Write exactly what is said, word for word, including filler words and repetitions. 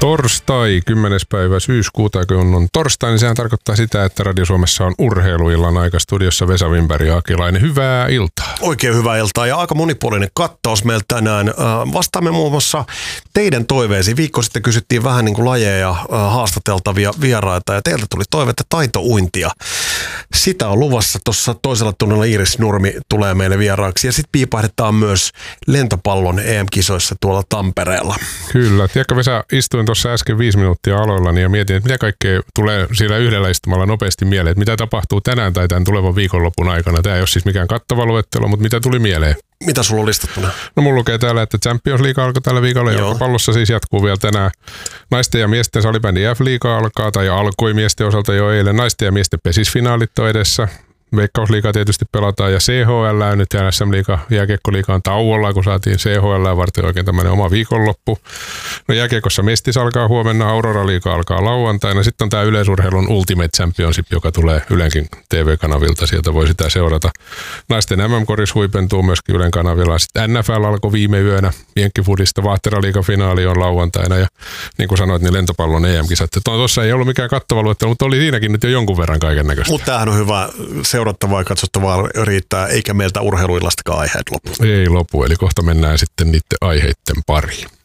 Torstai, kymmenes päivä syyskuuta, kun on torstai, niin sehän tarkoittaa sitä, että Radio Suomessa on urheiluillan aika. Studiossa Vesa Wimberg ja Akilainen. Hyvää iltaa. Oikein hyvää iltaa ja aika monipuolinen kattaus meillä tänään. Vastaamme muun muassa teidän toiveisiin. Viikko sitten kysyttiin vähän niin kuin lajeja haastateltavia vieraita ja teiltä tuli toivetta taitouintia. Sitä on luvassa. Tuossa toisella tunnilla Iiris Nurmi tulee meille vieraaksi ja sitten piipahdetaan myös lentopallon E M-kisoissa tuolla Tampereella. Kyllä. Tiedätkö Vesa, istuin tuossa äsken viisi minuuttia aloillani ja mietin, että mitä kaikkea tulee siellä yhdellä istumalla nopeasti mieleen, että mitä tapahtuu tänään tai tämän tulevan viikonlopun aikana. Tämä ei ole siis mikään kattava luettelo, mutta mitä tuli mieleen? Mitä sulla on listattuna? No mulla lukee täällä, että Champions League alkoi tällä viikolla, jalkapallossa siis jatkuu vielä tänään. Naisten ja miesten salibändi F-liiga alkaa, tai alkoi miesten osalta jo eilen. Naisten ja miesten pesisfinaalit on edessä. Veikkausliigaa tietysti pelataan ja C H L nyt ja S M-liiga, jääkiekkoliiga on tauolla, kun saatiin C H L varten oikein tämmöinen oma viikonloppu. No jääkiekossa Mestis alkaa huomenna, Aurora-liiga alkaa lauantaina. Sitten on tämä yleisurheilun Ultimate Championship, joka tulee Ylenkin T V-kanavilta, sieltä voi sitä seurata. Naisten M M-koris huipentuu myöskin Ylen kanavilla. Sitten N F L alkoi viime yönä, Jenkkifudista, Vaahtera-liiga-finaali on lauantaina ja niin kuin sanoit, niin lentopallon E M-kisat. Tuossa ei ollut mikään kattava luettelo, mutta oli siinäkin nyt jo jonkun verran kaiken näköistä. Mutta tämähän on hyvä seurattavaa ja katsottavaa riittää, eikä meiltä urheiluillastakaan aiheet lopu. Ei lopu, eli kohta mennään sitten niiden aiheiden pariin.